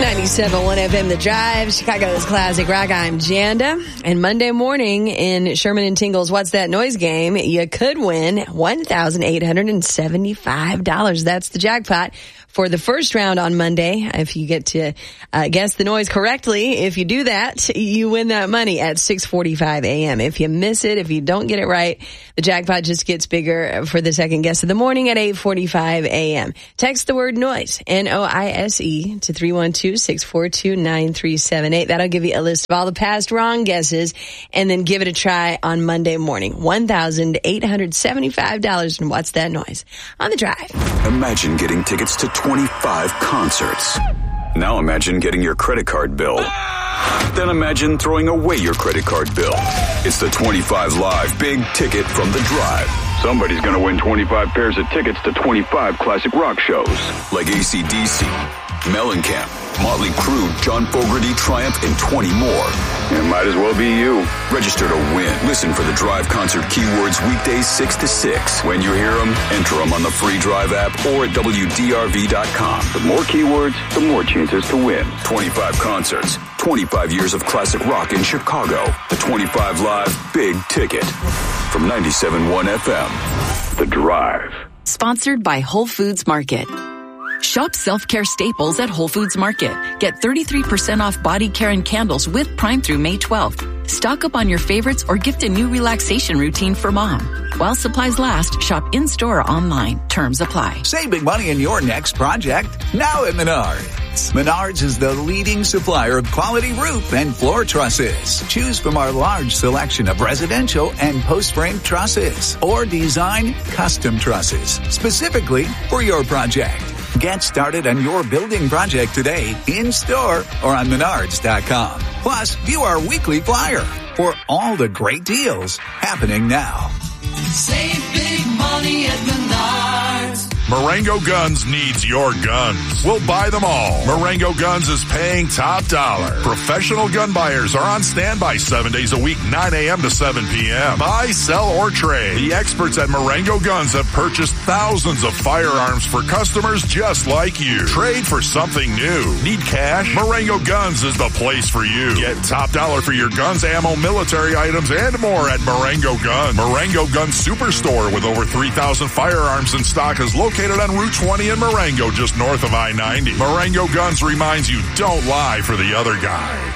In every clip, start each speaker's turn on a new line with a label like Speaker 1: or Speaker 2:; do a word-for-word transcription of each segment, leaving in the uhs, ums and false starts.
Speaker 1: ninety-seven point one F M, The Drive, Chicago's classic rock. I'm Janda. And Monday morning in Sherman and Tingle's What's That Noise game, you could win one thousand eight hundred seventy-five dollars. That's the jackpot for the first round on Monday. If you get to uh, guess the noise correctly, if you do that, you win that money at six forty-five a.m. If you miss it, if you don't get it right, the jackpot just gets bigger for the second guess of the morning at eight forty-five a.m. Text the word noise, N O I S E, to three one two, six four two, nine three seven eight. That'll give you a list of all the past wrong guesses, and then give it a try on Monday morning. one thousand eight hundred seventy-five dollars in What's That Noise on The Drive.
Speaker 2: Imagine getting tickets to twenty-five concerts. Now imagine getting your credit card bill. Then imagine throwing away your credit card bill. It's the twenty-five Live Big Ticket from The Drive. Somebody's going to win twenty-five pairs of tickets to twenty-five classic rock shows like A C D C, Mellencamp, Motley Crue, John Fogerty, Triumph, and twenty more. It might as well be you. Register to win. Listen for the Drive concert keywords weekdays six to six. When you hear them, enter them on the free Drive app or at W D R V dot com. The more keywords, the more chances to win. twenty-five concerts, twenty-five years of classic rock in Chicago. The twenty-five Live Big Ticket from ninety-seven point one F M. The Drive.
Speaker 3: Sponsored by Whole Foods Market. Shop self-care staples at Whole Foods Market. Get thirty-three percent off body care and candles with Prime through May twelfth. Stock up on your favorites or gift a new relaxation routine for mom. While supplies last, shop in-store or online. Terms apply.
Speaker 4: Save big money in your next project now at Menards. Menards is the leading supplier of quality roof and floor trusses. Choose from our large selection of residential and post-frame trusses or design custom trusses specifically for your project. Get started on your building project today, in-store or on menards dot com. Plus, view our weekly flyer for all the great deals happening now.
Speaker 5: Save big money at Menards.
Speaker 6: Marengo Guns needs your guns. We'll buy them all. Marengo Guns is paying top dollar. Professional gun buyers are on standby seven days a week, nine a.m. to seven p.m. Buy, sell, or trade. The experts at Marengo Guns have purchased thousands of firearms for customers just like you. Trade for something new. Need cash? Marengo Guns is the place for you. Get top dollar for your guns, ammo, military items, and more at Marengo Guns. Marengo Guns Superstore with over three thousand firearms in stock is located on Route twenty in Marengo, just north of I ninety. Marengo Guns reminds you, don't lie for the other guy.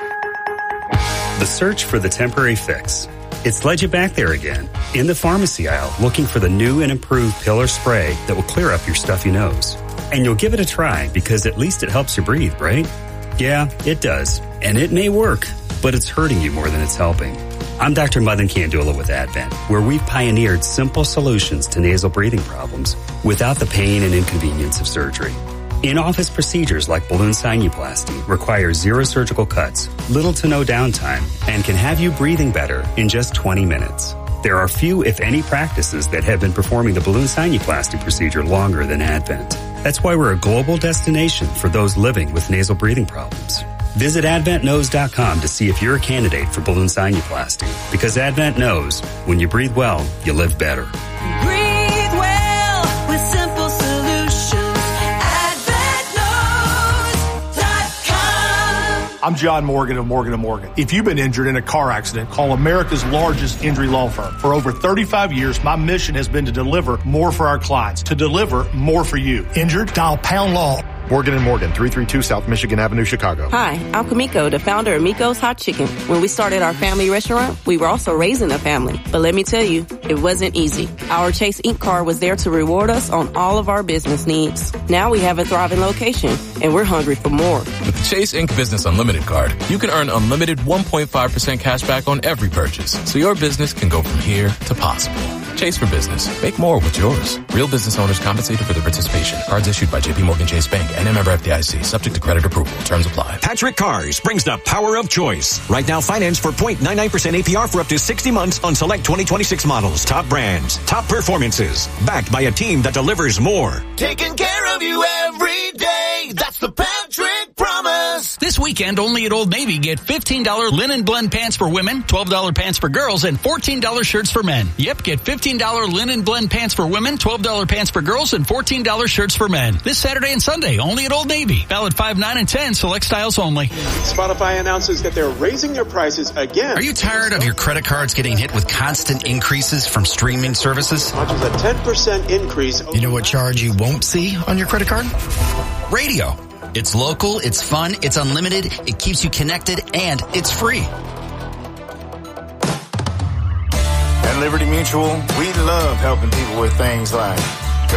Speaker 7: The search for the temporary fix. It's led you back there again, in the pharmacy aisle, looking for the new and improved Pillar Spray that will clear up your stuffy nose. And you'll give it a try, because at least it helps you breathe, right? Yeah, it does. And it may work, but it's hurting you more than it's helping. I'm Doctor Madan Kandula with Advent, where we've pioneered simple solutions to nasal breathing problems without the pain and inconvenience of surgery. In-office procedures like balloon sinuplasty require zero surgical cuts, little to no downtime, and can have you breathing better in just twenty minutes. There are few, if any, practices that have been performing the balloon sinuplasty procedure longer than Advent. That's why we're a global destination for those living with nasal breathing problems. Visit advent knows dot com to see if you're a candidate for balloon sinuplasty. Because Advent knows, when you breathe well, you live better.
Speaker 5: Breathe well with simple solutions. advent knows dot com.
Speaker 8: I'm John Morgan of Morgan and Morgan. If you've been injured in a car accident, call America's largest injury law firm. For over thirty-five years, my mission has been to deliver more for our clients, to deliver more for you. Injured? Dial Pound Law.
Speaker 9: Morgan and Morgan, three thirty-two South Michigan Avenue, Chicago.
Speaker 10: Hi, I'm Kamiko, the founder of Miko's Hot Chicken. When we started our family restaurant, we were also raising a family. But let me tell you, it wasn't easy. Our Chase Incorporated card was there to reward us on all of our business needs. Now we have a thriving location, and we're hungry for more.
Speaker 11: With the Chase Incorporated Business Unlimited card, you can earn unlimited one point five percent cash back on every purchase, so your business can go from here to possible. Chase for business. Make more with yours. Real business owners compensated for their participation. Cards issued by J P Morgan Chase Bank and a member F D I C. Subject to credit approval. Terms apply.
Speaker 12: Patrick Cars brings the power of choice. Right now, finance for zero point nine nine percent A P R for up to sixty months on select twenty twenty-six models. Top brands, top performances. Backed by a team that delivers more.
Speaker 5: Taking care of you every day. That's the Patrick promise.
Speaker 13: This weekend, only at Old Navy, get fifteen dollars linen blend pants for women, twelve dollars pants for girls, and fourteen dollars shirts for men. Yep, get fifteen dollars linen blend pants for women, twelve dollars pants for girls, and fourteen dollars shirts for men. This Saturday and Sunday, only at Old Navy. Valid five, nine, and ten, select styles only.
Speaker 14: Spotify announces that they're raising their prices again.
Speaker 15: Are you tired of your credit cards getting hit with constant increases from streaming services?
Speaker 14: Much as a ten percent increase.
Speaker 15: You know what charge you won't see on your credit card? Radio. It's local, it's fun, it's unlimited, it keeps you connected, and it's free.
Speaker 16: At Liberty Mutual, we love helping people with things like